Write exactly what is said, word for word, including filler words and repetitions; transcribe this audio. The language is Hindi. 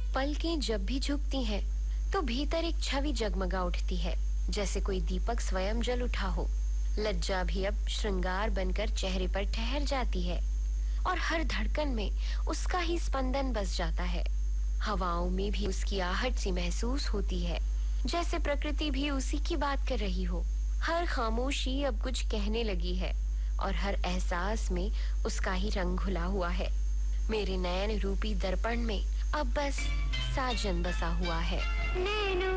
पलकें जब भी झुकती हैं, तो भीतर एक छवि जगमगा उठती है, जैसे कोई दीपक स्वयं जल उठा हो। लज्जा भी अब श्रृंगार बनकर चेहरे पर ठहर जाती है और हर धड़कन में उसका ही स्पंदन बस जाता है। हवाओं में भी उसकी आहट सी महसूस होती है, जैसे प्रकृति भी उसी की बात कर रही हो। हर खामोशी अब कुछ कहने लगी है और हर एहसास में उसका ही रंग घुला हुआ है। मेरे नयन रूपी दर्पण में अब बस साजन बसा हुआ है।